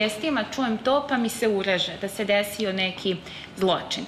vijestima čujem to pa mi se ureže da se desio neki zločin.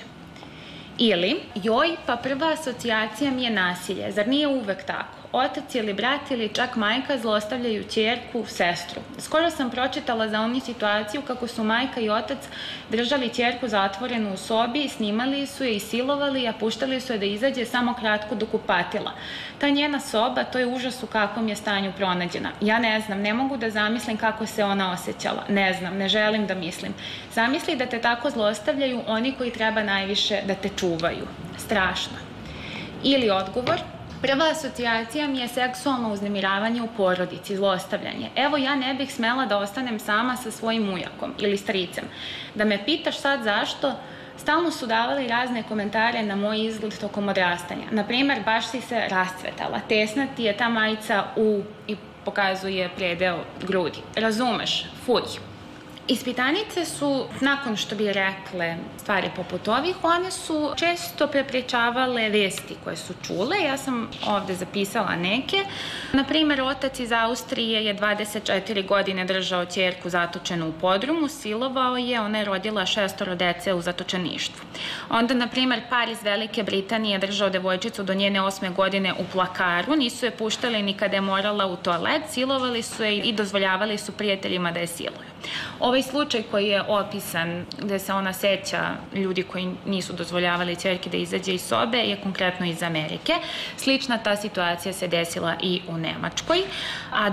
Ili, joj, pa prva asocijacija mi je nasilje. Zar nije uvek tako? Otac ili brat ili čak majka zlostavljaju ćerku, sestru. Skoro sam pročitala za onu situaciju kako su majka i otac držali ćerku zatvorenu u sobi, snimali su je i silovali, a puštali su je da izađe samo kratko do kupatila. Ta njena soba, to je užas u kakvom je stanju pronađena. Ja ne znam, ne mogu da zamislim kako se ona osjećala. Ne znam, ne želim da mislim. Zamisli da te tako zlostavljaju oni koji treba najviše da te čuvaju. Strašno. Ili odgovor, prva asocijacija mi je seksualno uznemiravanje u porodici, zlostavljanje. Evo, ja ne bih smela da ostanem sama sa svojim ujakom ili stricem. Da me pitaš sad zašto, stalno su davali razne komentare na moj izgled tokom odrastanja. Naprimer, baš si se rascvetala, tesna ti je ta majica i pokazuje predeo grudi. Razumeš? Fuj. Ispitanice su, nakon što bi rekle stvari poput ovih, one su često prepričavale vesti koje su čule. Ja sam ovde zapisala neke. Naprimer, otac iz Austrije je 24 godine držao ćerku zatočenu u podrumu, silovao je, ona je rodila 6 dece u zatočeništvu. Onda, naprimer, par iz Velike Britanije držao devojčicu do njene 8. godine u plakaru, nisu je puštali ni kada je morala u toalet, silovali su je i dozvoljavali su prijateljima da je siluju. Ovaj slučaj koji je opisan, gde se ona seća ljudi koji nisu dozvoljavali ćerki da izađe iz sobe, je konkretno iz Amerike. Slična ta situacija se desila i u Nemačkoj, a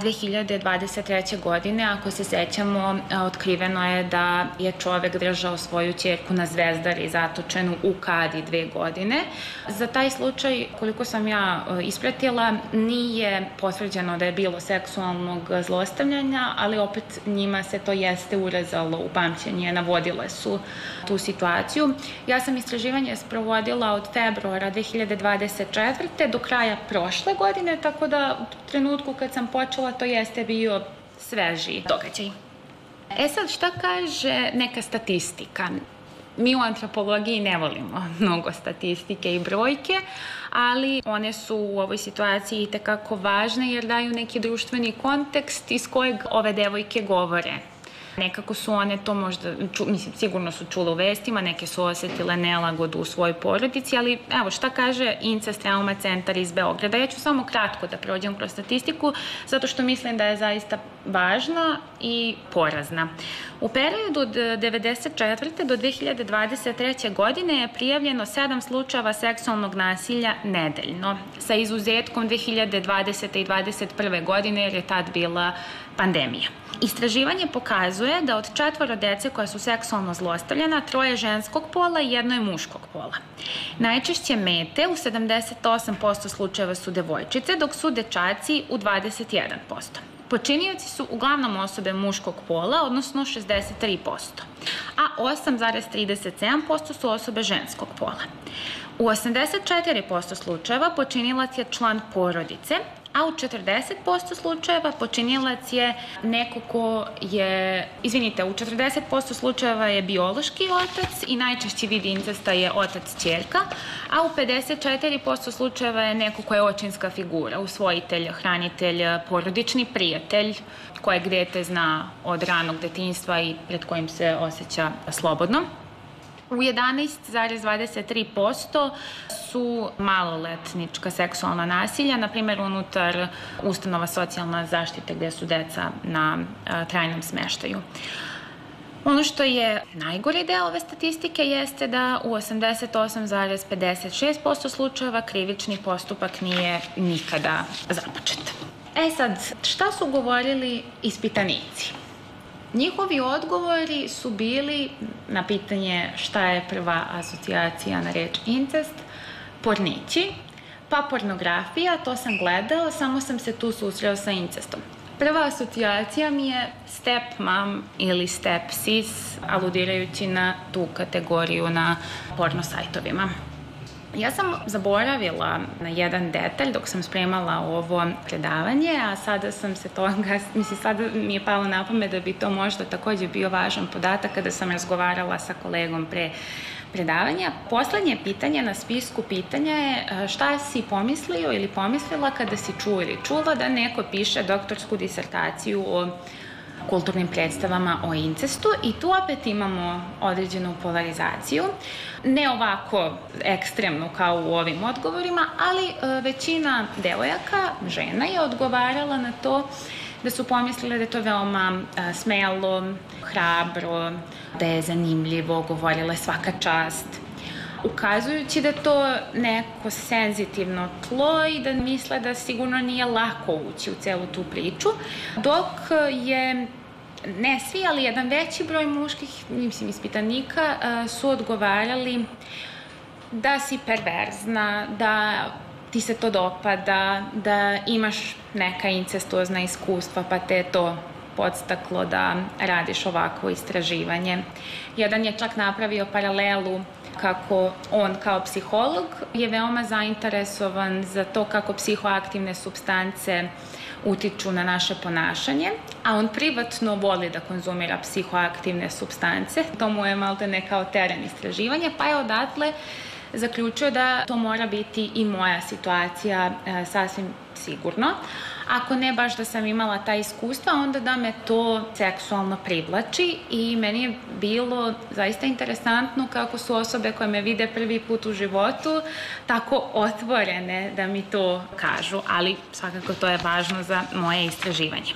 2023. godine, ako se sećamo, otkriveno je da je čovek držao svoju ćerku na Zvezdari zatočenu u kadi 2 godine. Za taj slučaj, koliko sam ja ispratila, nije potvrđeno da je bilo seksualnog zlostavljanja, ali opet njima se to jeste urezalo u pamćenje, navodile su tu situaciju. Ja sam istraživanje sprovodila od februara 2024. do kraja prošle godine, tako da u trenutku kad sam počela to jeste bio sveži događaj. Sad, šta kaže neka statistika? Mi u antropologiji ne volimo mnogo statistike i brojke, ali one su u ovoj situaciji itekako važne jer daju neki društveni kontekst iz kojeg ove devojke govore. Nekako su one to možda, sigurno su čule u vestima, neke su osetile nelagodu u svojoj porodici, ali evo šta kaže Incest Trauma centar iz Beograda. Ja ću samo kratko da prođem kroz statistiku, zato što mislim da je zaista važna i porazna. U periodu od 1994. do 2023. godine je prijavljeno 7 slučajeva seksualnog nasilja nedeljno, sa izuzetkom 2020. i 2021. godine jer je tad bila pandemija. Istraživanje pokazuje da od 4 dece koja su seksualno zlostavljena, 3 ženskog pola i 1 je muškog pola. Najčešće mete u 78% slučajeva su devojčice, dok su dečaci u 21%. Počinioci su uglavnom osobe muškog pola, odnosno 63%, a 8,37% su osobe ženskog pola. U 84% slučajeva počinilac je član porodice, a u 40% slučajeva počinilac je neko ko je, u 40% slučajeva je biološki otac i najčešći vid incesta je otac-ćerka, a u 54% slučajeva je neko ko je očinska figura, usvojitelj, hranitelj, porodični prijatelj, kojeg dete zna od ranog detinjstva i pred kojim se osjeća slobodno. U 11,23% su maloletnička seksualna nasilja, na primjer unutar ustanova socijalne zaštite gde su deca na trajnom smeštaju. Ono što je najgori deo ove statistike jeste da u 88,56% slučajeva krivični postupak nije nikada započet. Sad, šta su govorili ispitanici? Njihovi odgovori su bili na pitanje šta je prva asocijacija na reč incest, pornići, pa pornografija, to sam gledao, samo sam se tu susreo sa incestom. Prva asocijacija mi je stepmom ili stepsis, aludirajući na tu kategoriju na porno sajtovima. Ja sam zaboravila na jedan detalj dok sam spremala ovo predavanje, a sada sam se toga, sada mi je palo na pamet da bi to možda takođe bio važan podatak kada sam razgovarala sa kolegom pre predavanja. Poslednje pitanje na spisku pitanja je šta si pomislio ili pomislila kada si čuo ili čula da neko piše doktorsku disertaciju o kulturnim predstavama o incestu i tu opet imamo određenu polarizaciju, ne ovako ekstremnu kao u ovim odgovorima, ali većina devojaka, žena je odgovarala na to da su pomislile da je to veoma smelo, hrabro, da je zanimljivo, govorile svaka čast, ukazujući da je to neko senzitivno tlo i da misle da sigurno nije lako ući u celu tu priču, dok je, ne svi, ali jedan veći broj muških, ispitanika su odgovarali da si perverzna, da ti se to dopada, da imaš neka incestuozna iskustva pa te je to podstaklo da radiš ovakvo istraživanje. Jedan je čak napravio paralelu kako on kao psiholog je veoma zainteresovan za to kako psihoaktivne supstance utiču na naše ponašanje, a on privatno voli da konzumira psihoaktivne supstance. To mu je maltene kao teren istraživanja, pa je odatle zaključio da to mora biti i moja situacija sasvim sigurno. Ako ne baš da sam imala ta iskustva, onda da me to seksualno privlači i meni je bilo zaista interesantno kako su osobe koje me vide prvi put u životu tako otvorene da mi to kažu, ali svakako to je važno za moje istraživanje.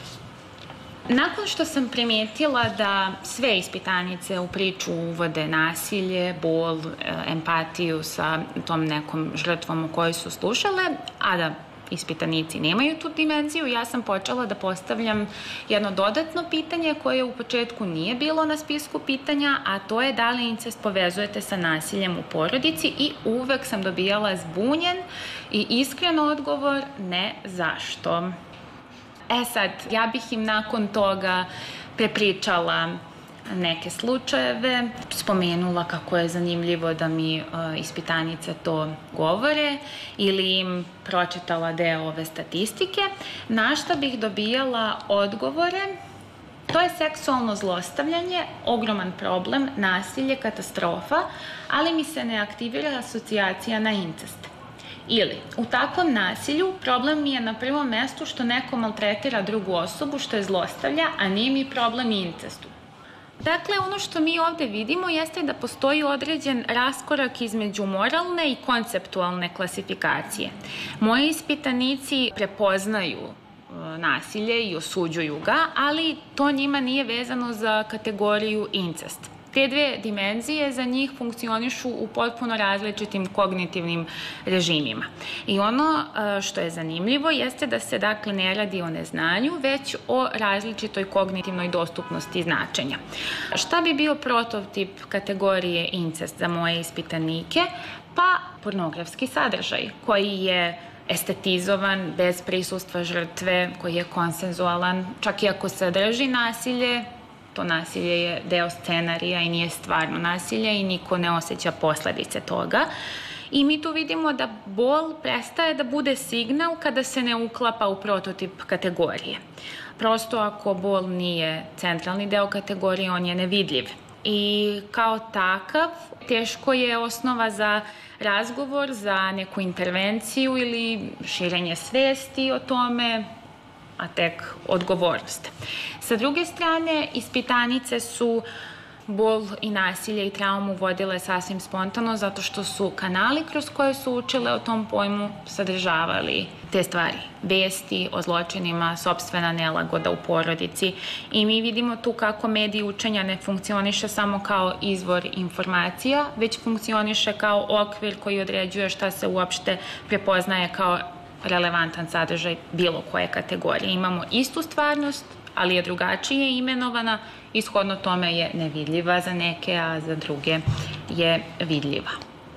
Nakon što sam primijetila da sve ispitanice u priču uvode nasilje, bol, empatiju sa tom nekom žrtvom u kojoj su slušale, a da ispitanici nemaju tu dimenziju, ja sam počela da postavljam jedno dodatno pitanje koje u početku nije bilo na spisku pitanja, a to je da li incest povezujete sa nasiljem u porodici i uvek sam dobijala zbunjen i iskren odgovor ne, zašto. Sad, ja bih im nakon toga prepričala neke slučajeve, spomenula kako je zanimljivo da mi ispitanice to govore ili im pročitala deo ove statistike, na šta bih dobijala odgovore: to je seksualno zlostavljanje, ogroman problem, nasilje, katastrofa, ali mi se ne aktivira asocijacija na incest. Ili, u takvom nasilju problem mi je na prvom mestu što neko maltretira drugu osobu, što je zlostavlja, a nije mi problem incestu. Dakle, ono što mi ovde vidimo jeste da postoji određen raskorak između moralne i konceptualne klasifikacije. Moji ispitanici prepoznaju nasilje i osuđuju ga, ali to njima nije vezano za kategoriju incest. Te dve dimenzije za njih funkcionišu u potpuno različitim kognitivnim režimima. I ono što je zanimljivo jeste da se dakle ne radi o neznanju, već o različitoj kognitivnoj dostupnosti značenja. Šta bi bio prototip kategorije incest za moje ispitanike? Pa pornografski sadržaj koji je estetizovan, bez prisustva žrtve, koji je konsenzualan, čak i ako sadrži nasilje, to nasilje je deo scenarija i nije stvarno nasilje i niko ne osjeća posledice toga. I mi tu vidimo da bol prestaje da bude signal kada se ne uklapa u prototip kategorije. Prosto ako bol nije centralni deo kategorije, on je nevidljiv. I kao takav teško je osnova za razgovor, za neku intervenciju ili širenje svesti o tome, a tek odgovornost. Sa druge strane, ispitanice su bol i nasilje i traumu vodile sasvim spontano zato što su kanali kroz koje su učile o tom pojmu sadržavali te stvari. Vesti o zločinima, sopstvena nelagoda u porodici i mi vidimo tu kako medij učenja ne funkcioniše samo kao izvor informacija, već funkcioniše kao okvir koji određuje šta se uopšte prepoznaje kao relevantan sadržaj bilo koje kategorije. Imamo istu stvarnost, ali je drugačije imenovana, ishodno tome je nevidljiva za neke, a za druge je vidljiva.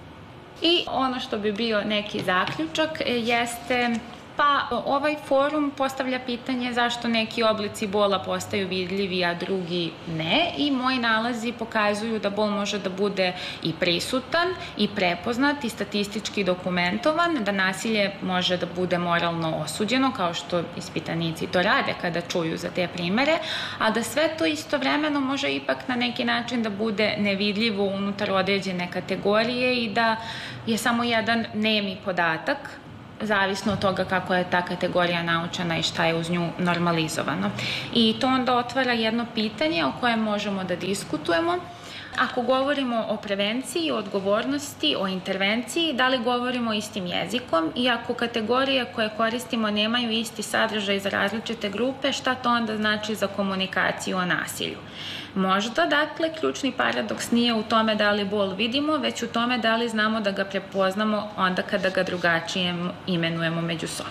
I ono što bi bio neki zaključak jeste, pa ovaj forum postavlja pitanje zašto neki oblici bola postaju vidljivi, a drugi ne, i moji nalazi pokazuju da bol može da bude i prisutan i prepoznat i statistički dokumentovan, da nasilje može da bude moralno osuđeno, kao što ispitanici to rade kada čuju za te primere, a da sve to istovremeno može ipak na neki način da bude nevidljivo unutar određene kategorije i da je samo jedan nemi podatak zavisno od toga kako je ta kategorija naučena i šta je uz nju normalizovano. I to onda otvara jedno pitanje o kojem možemo da diskutujemo. Ako govorimo o prevenciji, o odgovornosti, o intervenciji, da li govorimo istim jezikom i ako kategorije koje koristimo nemaju isti sadržaj za različite grupe, šta to onda znači za komunikaciju o nasilju? Možda, dakle, ključni paradoks nije u tome da li bol vidimo, već u tome da li znamo da ga prepoznamo onda kada ga drugačije imenujemo među sobom.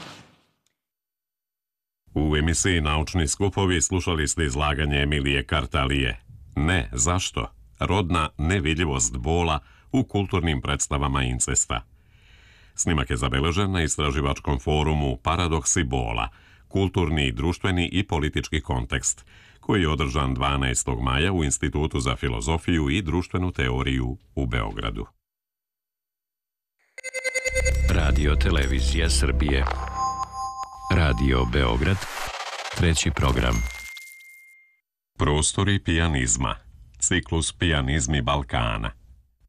U emisiji Naučni skupovi slušali ste izlaganje Emilije Kartalije. Ne, zašto? Rodna nevidljivost bola u kulturnim predstavama incesta. Snimak je zabeležen na istraživačkom forumu Paradoksi bola, kulturni, društveni i politički kontekst, koji je održan 12. maja u Institutu za filozofiju i društvenu teoriju u Beogradu. Radio Televizija Srbije. Radio Beograd. 3. program. Prostori pijanizma. Ciklus Pijanizmi Balkana.